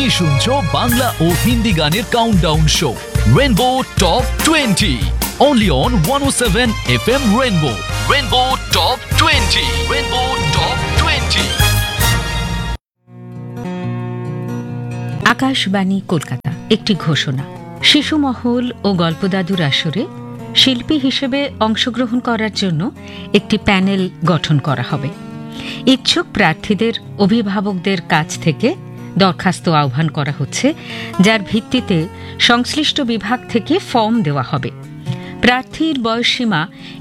শুনছো বাংলা ও হিন্দি গানের countdown show rainbow top 20 only on 107 FM Rainbow. Rainbow Top 20. Rainbow Top 20. Akashvani Kolkata একটি ঘোষণা। শিশু মহল ও গল্পদাদুর আসরে শিল্পী হিসেবে অংশগ্রহণ করার জন্য একটি প্যানেল গঠন করা হবে। ইচ্ছুক প্রার্থীদের অভিভাবকদের কাছ থেকে দরখাস্ত আহ্বান করা হচ্ছে, যার ভিত্তিতে সংশ্লিষ্ট বিভাগ থেকে ফর্ম দেওয়া হবে। প্রার্থীর বয়সসীমা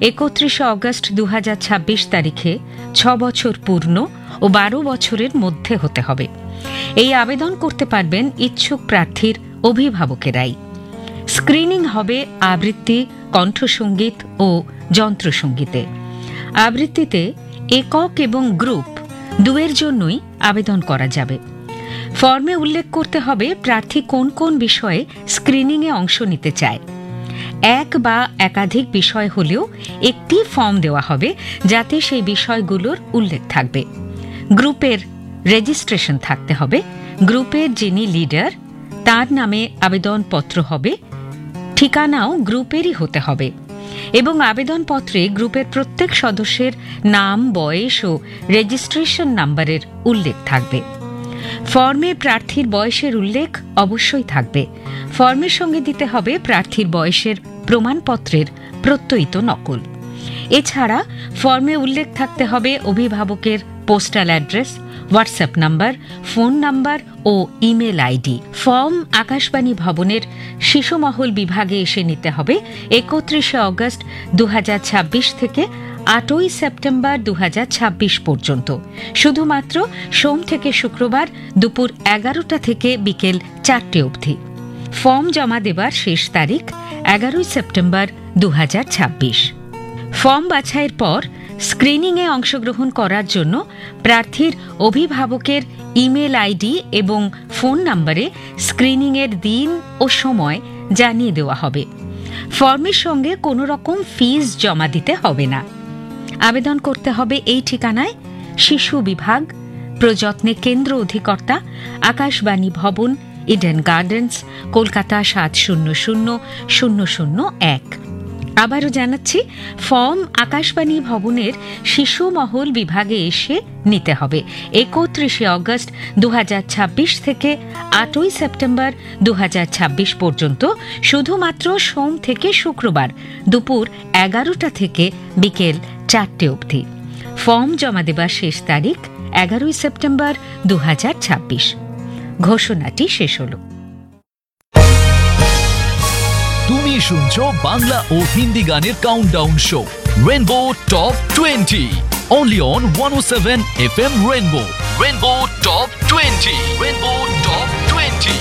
৩১ অগস্ট ২০২৬ তারিখে ৬ বছর পূর্ণ ও ১২ বছরের মধ্যে হতে হবে। এই আবেদন করতে পারবেন ইচ্ছুক প্রার্থীর অভিভাবকেরাই। স্ক্রিনিং হবে আবৃত্তি, কণ্ঠসঙ্গীত ও যন্ত্রসঙ্গীতে। আবৃত্তিতে একক এবং গ্রুপ দুয়ের জন্যই আবেদন করা যাবে। ফর্মে উল্লেখ করতে হবে প্রার্থী কোন কোন বিষয়ে স্ক্রিনিংয়ে অংশ নিতে চায়। এক বা একাধিক বিষয় হলেও একটি ফর্ম দেওয়া হবে, যাতে সেই বিষয়গুলোর উল্লেখ থাকবে। গ্রুপের রেজিস্ট্রেশন থাকতে হবে। গ্রুপের যিনি লিডার তার নামে আবেদনপত্র হবে। ঠিকানাও গ্রুপেরই হতে হবে এবং আবেদনপত্রে গ্রুপের প্রত্যেক সদস্যের নাম, বয়স ও রেজিস্ট্রেশন নাম্বারের উল্লেখ থাকবে। ফর্মে প্রার্থীর বয়সের উল্লেখ অবশ্যই থাকবে। ফর্মের সঙ্গে দিতে হবে প্রার্থীর বয়সের প্রমাণপত্রের প্রত্যয়িত নকল। এছাড়া ফর্মে উল্লেখ থাকতে হবে অভিভাবকের postal address, WhatsApp number, phone number ও ইমেল আইডি। ফর্ম আকাশবাণী ভবনের শিশুমহল বিভাগে এসে নিতে হবে ৩১ অগস্ট ২০২৬ থেকে ৮ই সেপ্টেম্বর ২০২৬ পর্যন্ত, শুধুমাত্র সোম থেকে শুক্রবার দুপুর ১১টা থেকে বিকেল ৪টে অবধি। ফর্ম জমা দেবার শেষ তারিখ ১১ই সেপ্টেম্বর ২০২৬। ফর্ম বাছাইয়ের পর স্ক্রিনিংয়ে অংশগ্রহণ করার জন্য প্রার্থীর অভিভাবকের ইমেল আইডি এবং ফোন নম্বরে স্ক্রিনিংয়ের দিন ও সময় জানিয়ে দেওয়া হবে। ফর্মের সঙ্গে কোনো রকম ফিস জমা দিতে হবে না। আবেদন করতে হবে এই ঠিকানায়: শিশু বিভাগ, প্রযত্নে কেন্দ্র অধিকর্তা, আকাশবাণী ভবন, ইডেন গার্ডেন্স, কলকাতা ৭০০০০১। আবারও জানাচ্ছি, ফর্ম আকাশবাণী ভবনের শিশু মহল বিভাগে এসে নিতে হবে ৩১ অগস্ট ২০২৬ থেকে ৮ই সেপ্টেম্বর ২০২৬ পর্যন্ত, শুধুমাত্র সোম থেকে শুক্রবার দুপুর ১১টা থেকে বিকেল ৪টে অবধি। ফর্ম জমা দেবার শেষ তারিখ ১১ই সেপ্টেম্বর ২০২৬। ঘোষণাটি শেষ হল। তুমি শুনছো বাংলা ও হিন্দি গানের countdown show rainbow top 20 only on 107 FM Rainbow. Rainbow Top 20. Rainbow Top 20.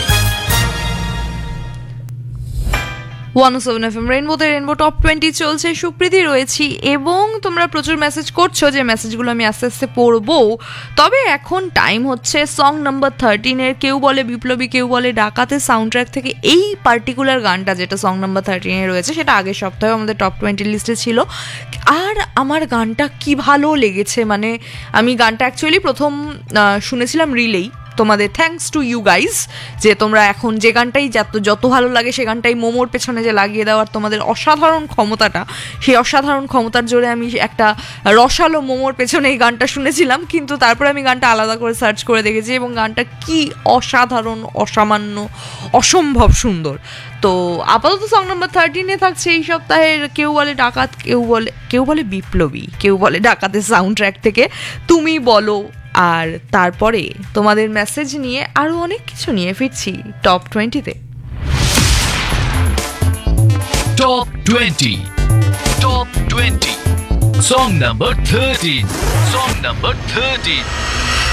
107 FM রেইনবোতে rainbow top 20 চলছে। সুপ্রীতি রয়েছি এবং তোমরা প্রচুর মেসেজ করছো, যে মেসেজগুলো আমি আস্তে আস্তে পড়বো। তবে এখন টাইম হচ্ছে সং নাম্বার 13 এর। কেউ বলে বিপ্লবী, কেউ বলে ডাকাতের সাউন্ড ট্র্যাক থেকে এই পার্টিকুলার গানটা, যেটা সং নাম্বার 13 এ রয়েছে, সেটা আগের সপ্তাহে আমাদের টপ 20 লিস্টে ছিল। আর আমার গানটা কি ভালো লেগেছে, মানে আমি গানটা অ্যাকচুয়ালি প্রথম শুনেছিলাম রিলেই। তোমাদের থ্যাঙ্কস টু ইউ গাইজ, যে তোমরা এখন যে গানটাই যত ভালো লাগে সে গানটাই মোমোর পেছনে যে লাগিয়ে দেওয়ার তোমাদের অসাধারণ ক্ষমতাটা, সেই অসাধারণ ক্ষমতার জোরে আমি একটা রসালো মোমোর পেছনে এই গানটা শুনেছিলাম। কিন্তু তারপরে আমি গানটা আলাদা করে সার্চ করে দেখেছি এবং গানটা কি অসাধারণ, অসামান্য, অসম্ভব সুন্দর। তো আপাতত সং নাম্বার 13 থাকছে এই সপ্তাহের কেউ বলে ডাকাত, কেউ বলে বিপ্লবী, কেউ বলে ডাকাতের সাউন্ড ট্র্যাক থেকে তুমি বলো। আর তারপরে তোমাদের মেসেজ নিয়ে আরো অনেক কিছু নিয়ে ফিরছি top 20-তে। Top 20. Top 20. Song number 13. Song number 13.